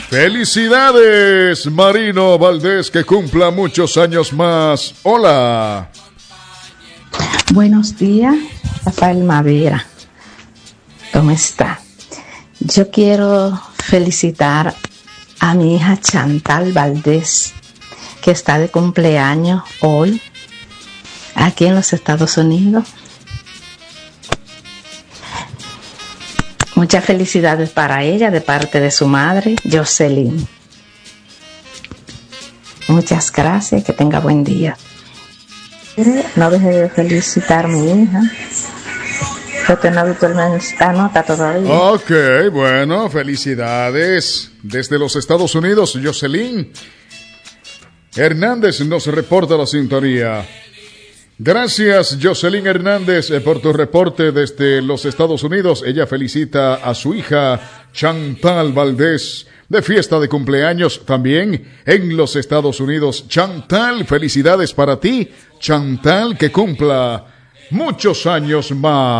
Felicidades, Marino Valdés, que cumpla muchos años más. Hola. Buenos días, Rafael Mavera. ¿Cómo está? Yo quiero felicitar a mi hija Chantal Valdés, que está de cumpleaños hoy, aquí en los Estados Unidos. Muchas felicidades para ella de parte de su madre, Jocelyn. Muchas gracias, que tenga buen día. No deje de felicitar a mi hija. Creo que no ha visto la nota todavía. Ok, bueno, felicidades. Desde los Estados Unidos, Jocelyn Hernández nos reporta la sintonía. Gracias, Jocelyn Hernández, por tu reporte desde los Estados Unidos. Ella felicita a su hija Chantal Valdés de fiesta de cumpleaños también en los Estados Unidos. Chantal, felicidades para ti. Chantal, que cumpla muchos años más.